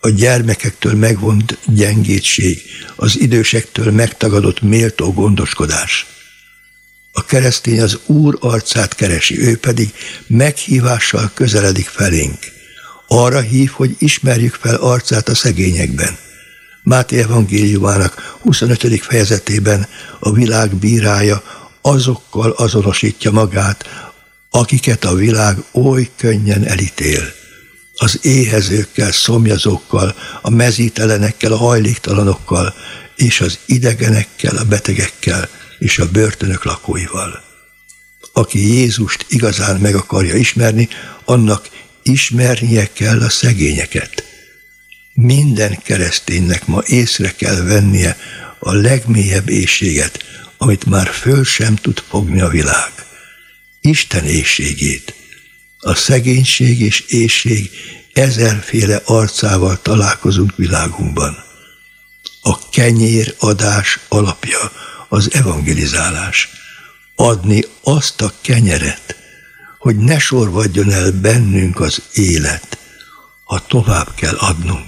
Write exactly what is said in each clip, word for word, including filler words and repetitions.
a gyermekektől megvont gyengétség, az idősektől megtagadott méltó gondoskodás. A keresztény az Úr arcát keresi, ő pedig meghívással közeledik felénk. Arra hív, hogy ismerjük fel arcát a szegényekben. Máté evangéliumának huszonötödik fejezetében a világ bírája azokkal azonosítja magát, akiket a világ oly könnyen elítél. Az éhezőkkel, szomjazókkal, a mezítelenekkel, a hajléktalanokkal, és az idegenekkel, a betegekkel, és a börtönök lakóival. Aki Jézust igazán meg akarja ismerni, annak ismernie kell a szegényeket. Minden kereszténynek ma észre kell vennie a legmélyebb éhséget, amit már föl sem tud fogni a világ. Isten éhségét. A szegénység és éhség ezerféle arcával találkozunk világunkban. A kenyéradás alapja az evangelizálás. Adni azt a kenyeret, hogy ne sorvadjon el bennünk az élet, ha tovább kell adnunk.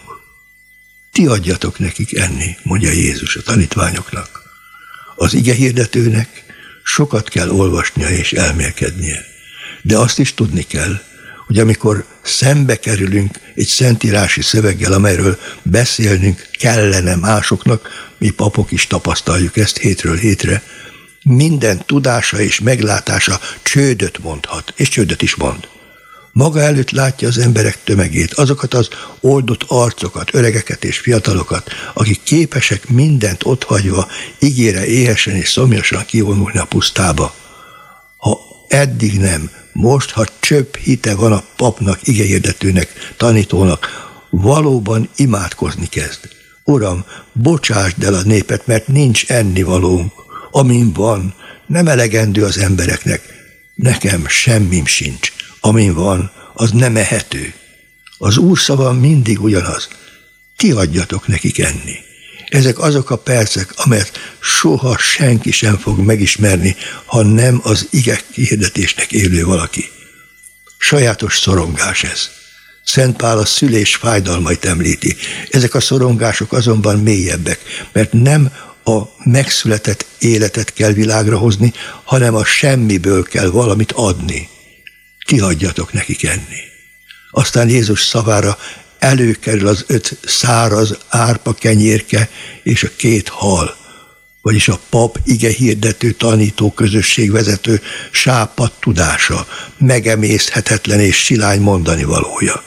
Ti adjatok nekik enni, mondja Jézus a tanítványoknak. Az igehirdetőnek sokat kell olvasnia és elmélkednie, de azt is tudni kell, hogy amikor szembe kerülünk egy szentírási szöveggel, amelyről beszélnünk kellene másoknak, mi papok is tapasztaljuk ezt hétről hétre, minden tudása és meglátása csődöt mondhat, és csődöt is mond. Maga előtt látja az emberek tömegét, azokat az oldott arcokat, öregeket és fiatalokat, akik képesek mindent otthagyva, ígére éhesen és szomjasan kivonulni a pusztába. Ha eddig nem, most, ha csöpp hite van a papnak, igehirdetőnek, tanítónak, valóban imádkozni kezd. Uram, bocsásd el a népet, mert nincs ennivalónk. Amin van, nem elegendő az embereknek. Nekem semmim sincs. Amin van, az nem ehető. Az Úr szava mindig ugyanaz. Ti adjatok nekik enni. Ezek azok a percek, amelyet soha senki sem fog megismerni, ha nem az ige hirdetésnek élő valaki. Sajátos szorongás ez. Szent Pál a szülés fájdalmait említi. Ezek a szorongások azonban mélyebbek, mert nem a megszületett életet kell világra hozni, hanem a semmiből kell valamit adni. Ti adjatok nekik enni. Aztán Jézus szavára előkerül az öt száraz árpa kenyérke és a két hal, vagyis a pap igehirdető, tanító, közösségvezető sápadt tudása, megemészhetetlen és silány mondani valója.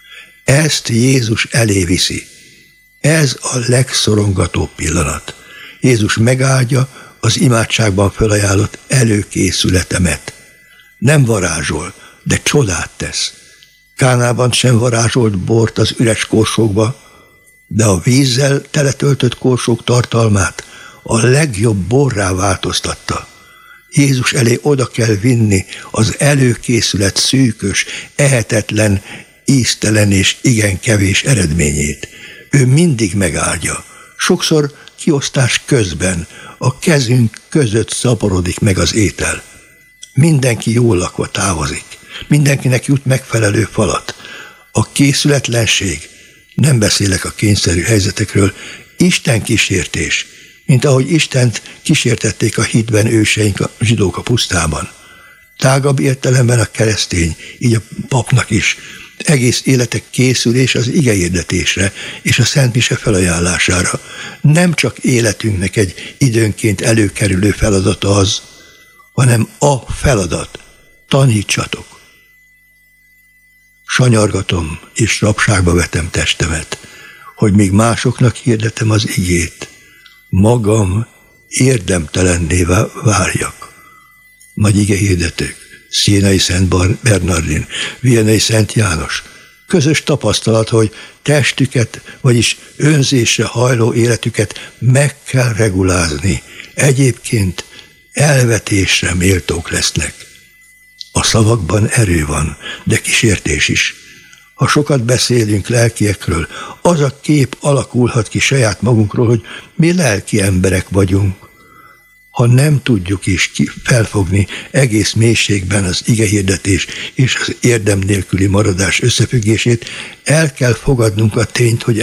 Ezt Jézus elé viszi. Ez a legszorongatóbb pillanat. Jézus megáldja az imádságban felajánlott előkészületemet. Nem varázsol, de csodát tesz. Kánában sem varázsolt bort az üres korsókba, de a vízzel teletöltött korsók tartalmát a legjobb borrá változtatta. Jézus elé oda kell vinni az előkészület szűkös, ehetetlen, íztelen és igen kevés eredményét. Ő mindig megáldja. Sokszor kiosztás közben a kezünk között szaporodik meg az étel. Mindenki jól lakva távozik. Mindenkinek jut megfelelő falat. A készületlenség, nem beszélek a kényszerű helyzetekről, Isten kísértés, mint ahogy Istent kísértették a hitben őseink, a zsidók a pusztában. Tágabb értelemben a keresztény, így a papnak is, egész életek készülés az igehirdetésre és a Szent Mise felajánlására. Nem csak életünknek egy időnként előkerülő feladata az, hanem a feladat. Tanítsatok. Sanyargatom és rabságba vetem testemet, hogy még másoknak hirdetem az igét, magam érdemtelenné várjak. Nagy igehirdetők, Sienai Szent Bernardin, Vianney Szent János. Közös tapasztalat, hogy testüket, vagyis önzésre hajló életüket meg kell regulázni. Egyébként elvetésre méltók lesznek. A szavakban erő van, de kísértés is. Ha sokat beszélünk lelkiekről, az a kép alakulhat ki saját magunkról, hogy mi lelki emberek vagyunk. Ha nem tudjuk is felfogni egész mélységben az igehirdetés és az érdem nélküli maradás összefüggését, el kell fogadnunk a tényt, hogy